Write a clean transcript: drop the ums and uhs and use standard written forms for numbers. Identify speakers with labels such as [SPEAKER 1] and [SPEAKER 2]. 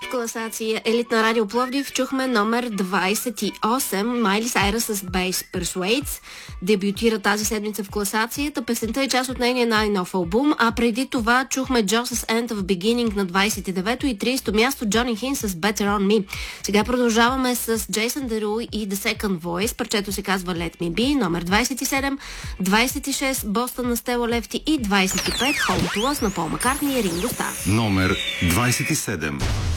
[SPEAKER 1] класация Елитна радио Пловдив чухме номер 28, Майли Сайръс с Bass Persuades. Дебютира тази седмица в класацията. Песента е част от нейния най-нов албум, а преди това чухме Джо с End of Beginning на 29-то и 30-то място Джони Хин с Better On Me. Сега продължаваме с Джейсън Дерул и The Second Voice. Парчето се казва Let Me Be, номер 27, 26 Бостън на Стела Лефти и 25 Home to Us на Пол Маккартни и Ринго Стар.
[SPEAKER 2] Номер 27.